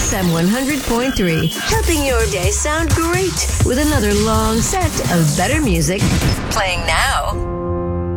FM 100.3, helping your day sound great with another long set of better music playing now.